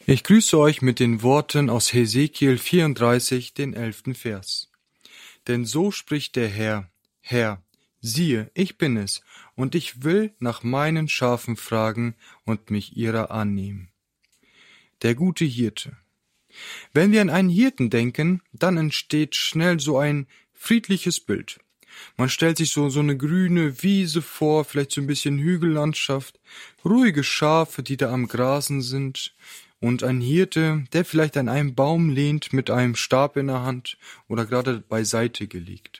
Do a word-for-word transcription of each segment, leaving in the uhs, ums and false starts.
Ich grüße euch mit den Worten aus Hesekiel vierunddreißig, den elften Vers. Denn so spricht der Herr, Herr, siehe, ich bin es, und ich will nach meinen Schafen fragen und mich ihrer annehmen. Der gute Hirte. Wenn wir an einen Hirten denken, dann entsteht schnell so ein friedliches Bild. Man stellt sich so, so eine grüne Wiese vor, vielleicht so ein bisschen Hügellandschaft, ruhige Schafe, die da am Grasen sind, und ein Hirte, der vielleicht an einem Baum lehnt mit einem Stab in der Hand oder gerade beiseite gelegt.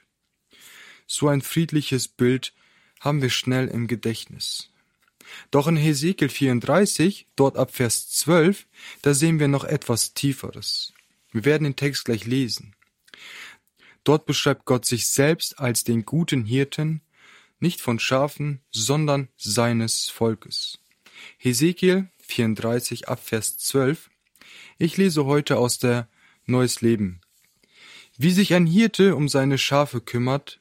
So ein friedliches Bild haben wir schnell im Gedächtnis. Doch in Hesekiel vierunddreißig, dort ab Vers zwölf, da sehen wir noch etwas Tieferes. Wir werden den Text gleich lesen. Dort beschreibt Gott sich selbst als den guten Hirten, nicht von Schafen, sondern seines Volkes. Hesekiel vierunddreißig ab Vers zwölf. Ich lese heute aus der Neues Leben. Wie sich ein Hirte um seine Schafe kümmert,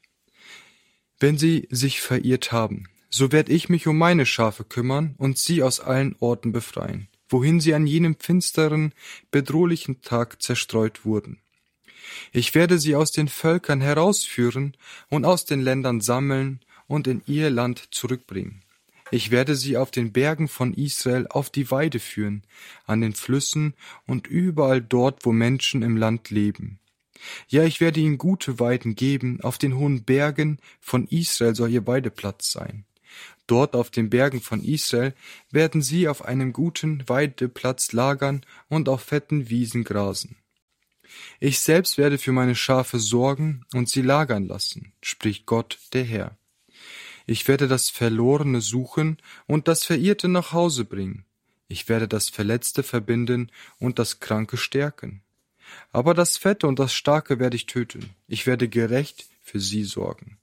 wenn sie sich verirrt haben, so werd ich mich um meine Schafe kümmern und sie aus allen Orten befreien, wohin sie an jenem finsteren, bedrohlichen Tag zerstreut wurden. Ich werde sie aus den Völkern herausführen und aus den Ländern sammeln und in ihr Land zurückbringen. Ich werde sie auf den Bergen von Israel auf die Weide führen, an den Flüssen und überall dort, wo Menschen im Land leben. Ja, ich werde ihnen gute Weiden geben, auf den hohen Bergen von Israel soll ihr Weideplatz sein. Dort auf den Bergen von Israel werden sie auf einem guten Weideplatz lagern und auf fetten Wiesen grasen. Ich selbst werde für meine Schafe sorgen und sie lagern lassen, spricht Gott, der Herr. Ich werde das Verlorene suchen und das Verirrte nach Hause bringen. Ich werde das Verletzte verbinden und das Kranke stärken. Aber das Fette und das Starke werde ich töten. Ich werde gerecht für sie sorgen.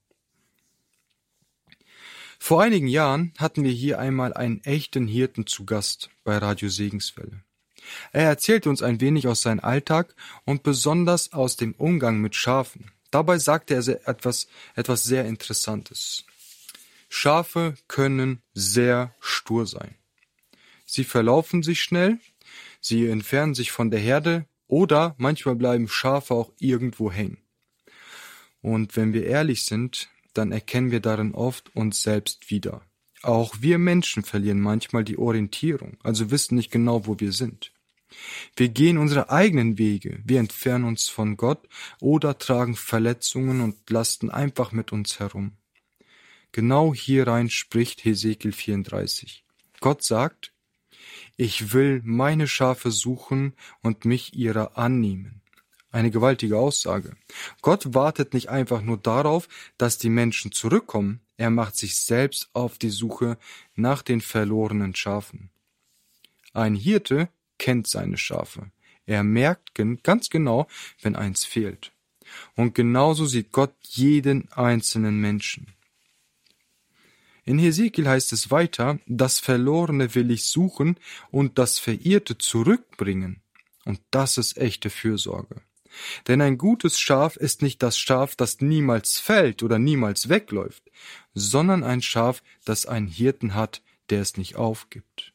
Vor einigen Jahren hatten wir hier einmal einen echten Hirten zu Gast bei Radio Segenswelle. Er erzählte uns ein wenig aus seinem Alltag und besonders aus dem Umgang mit Schafen. Dabei sagte er etwas, etwas sehr Interessantes. Schafe können sehr stur sein. Sie verlaufen sich schnell, sie entfernen sich von der Herde oder manchmal bleiben Schafe auch irgendwo hängen. Und wenn wir ehrlich sind, dann erkennen wir darin oft uns selbst wieder. Auch wir Menschen verlieren manchmal die Orientierung, also wissen nicht genau, wo wir sind. Wir gehen unsere eigenen Wege, wir entfernen uns von Gott oder tragen Verletzungen und Lasten einfach mit uns herum. Genau hierein spricht Hesekiel vierunddreißig. Gott sagt, ich will meine Schafe suchen und mich ihrer annehmen. Eine gewaltige Aussage. Gott wartet nicht einfach nur darauf, dass die Menschen zurückkommen, er macht sich selbst auf die Suche nach den verlorenen Schafen. Ein Hirte kennt seine Schafe. Er merkt ganz genau, wenn eins fehlt. Und genauso sieht Gott jeden einzelnen Menschen. In Hesekiel heißt es weiter, das Verlorene will ich suchen und das Verirrte zurückbringen. Und das ist echte Fürsorge. Denn ein gutes Schaf ist nicht das Schaf, das niemals fällt oder niemals wegläuft, sondern ein Schaf, das einen Hirten hat, der es nicht aufgibt.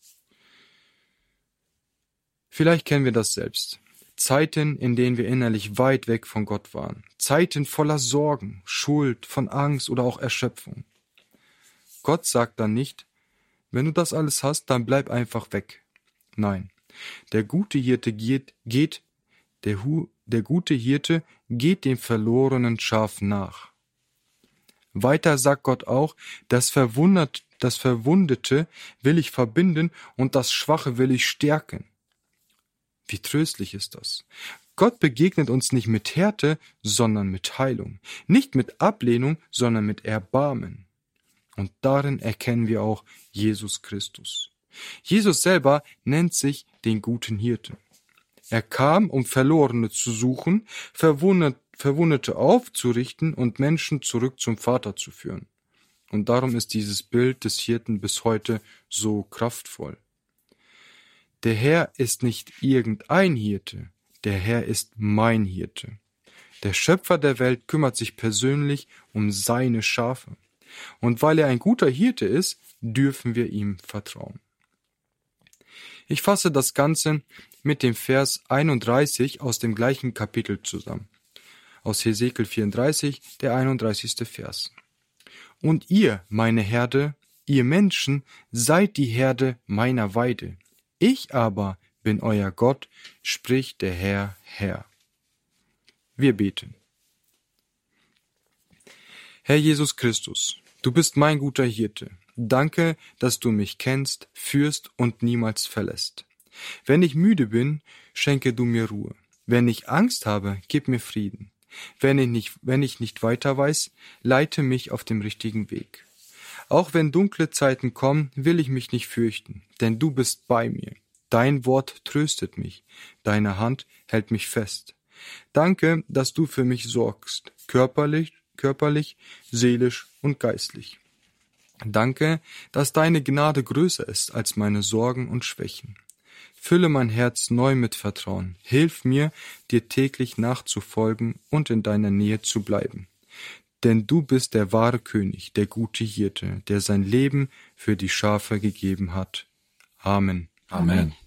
Vielleicht kennen wir das selbst. Zeiten, in denen wir innerlich weit weg von Gott waren. Zeiten voller Sorgen, Schuld, von Angst oder auch Erschöpfung. Gott sagt dann nicht, wenn du das alles hast, dann bleib einfach weg. Nein, der gute Hirte geht, geht der, Hu, der gute Hirte geht dem verlorenen Schaf nach. Weiter sagt Gott auch, das, Verwundert, das Verwundete will ich verbinden und das Schwache will ich stärken. Wie tröstlich ist das? Gott begegnet uns nicht mit Härte, sondern mit Heilung. Nicht mit Ablehnung, sondern mit Erbarmen. Und darin erkennen wir auch Jesus Christus. Jesus selber nennt sich den guten Hirten. Er kam, um Verlorene zu suchen, Verwundete aufzurichten und Menschen zurück zum Vater zu führen. Und darum ist dieses Bild des Hirten bis heute so kraftvoll. Der Herr ist nicht irgendein Hirte, der Herr ist mein Hirte. Der Schöpfer der Welt kümmert sich persönlich um seine Schafe. Und weil er ein guter Hirte ist, dürfen wir ihm vertrauen. Ich fasse das Ganze mit dem Vers einunddreißig aus dem gleichen Kapitel zusammen. Aus Hesekiel vierunddreißig, der einunddreißigste Vers. Und ihr, meine Herde, ihr Menschen, seid die Herde meiner Weide. Ich aber bin euer Gott, spricht der Herr, Herr. Wir beten. Herr Jesus Christus, du bist mein guter Hirte. Danke, dass du mich kennst, führst und niemals verlässt. Wenn ich müde bin, schenke du mir Ruhe. Wenn ich Angst habe, gib mir Frieden. Wenn ich nicht, wenn ich nicht weiter weiß, leite mich auf dem richtigen Weg. Auch wenn dunkle Zeiten kommen, will ich mich nicht fürchten, denn du bist bei mir. Dein Wort tröstet mich, deine Hand hält mich fest. Danke, dass du für mich sorgst, körperlich, körperlich, seelisch und geistlich. Danke, dass deine Gnade größer ist als meine Sorgen und Schwächen. Fülle mein Herz neu mit Vertrauen. Hilf mir, dir täglich nachzufolgen und in deiner Nähe zu bleiben. Denn du bist der wahre König, der gute Hirte, der sein Leben für die Schafe gegeben hat. Amen. Amen.